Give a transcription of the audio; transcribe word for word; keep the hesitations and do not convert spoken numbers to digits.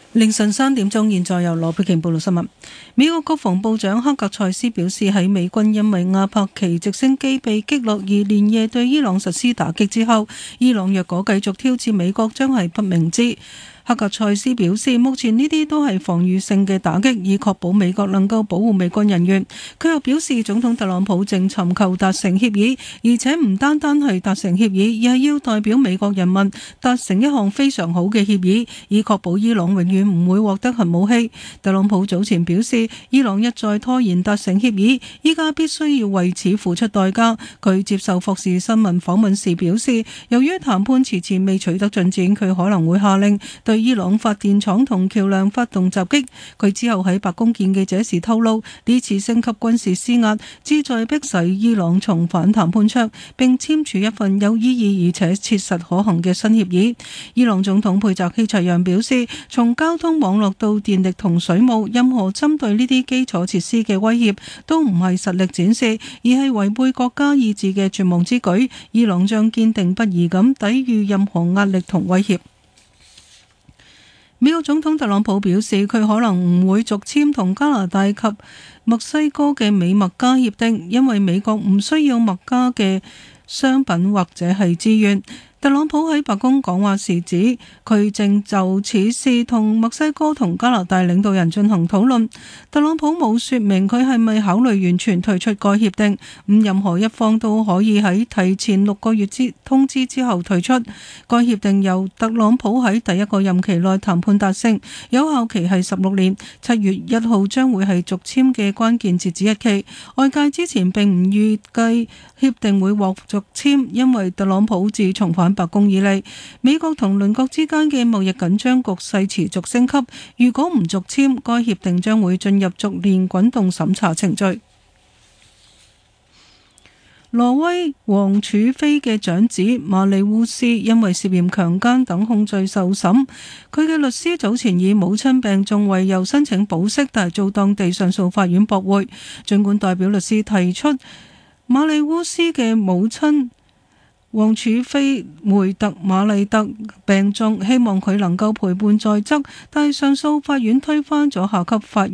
凌晨三點鐘，現在由羅佩瓊報道新聞。美國國防部長克格塞斯表示，喺美軍因為阿帕奇直升機被擊落而連夜對伊朗實施打擊之後，伊朗若果繼續挑戰美國，將係不明智。克格塞斯表示，目前呢啲都係防禦性嘅打擊，以確保美國能夠保護美軍人員。佢又表示，總統特朗普正尋求達成協議，而且唔單單係達成協議，而係要代表美國人民達成一項非常好嘅協議，以確保伊朗永遠唔會獲得核武器。特朗普早前表示，伊朗一再拖延達成協議，依家必須要為此付出代價。佢接受霍士新聞訪問時表示，由於談判遲遲未取得進展，佢可能會下令對伊朗發電廠同橋樑發動襲擊。佢之後喺白宮見記者時透露，呢次升級軍事施壓旨在迫使伊朗重返談判桌，並簽署一份有意義而且切實可行嘅新協議。伊朗總統佩澤希齊揚表示，從交通網絡到電力同水務，任何針對呢啲基礎設施嘅威脅都唔係實力展示，而係違背國家意志嘅絕望之舉。伊朗將堅定不移咁抵禦任何壓力同威脅。美國總統特朗普表示，佢可能唔會續簽同加拿大及墨西哥嘅美墨加協定，因為美國唔需要墨加嘅商品或者係資源。特朗普喺白宮講話時指，佢正就此事同墨西哥同加拿大領導人進行討論。特朗普冇說明佢係咪考慮完全退出該協定，咁任何一方都可以喺提前六個月之通知之後退出。該協定由特朗普喺第一個任期內談判達成，有效期係十六年，七月一號將會係續簽嘅關鍵截止日期。外界之前並唔預計協定會獲續簽，因為特朗普自重返白宮以嚟，美國同鄰國之間嘅貿易緊張局勢持續升級。如果唔續簽，該協定將會進入逐年滾動審查程序。挪威王儲妃嘅長子馬里烏斯因為涉嫌強姦等控罪受審，佢嘅律師早前以母親病重為由申請保釋，但係遭當地上訴法院駁回。儘管代表律師提出馬里烏斯嘅母親王儲妃梅特瑪麗特病重，希望佢能夠陪伴在側，但係上訴法院推翻咗下級法院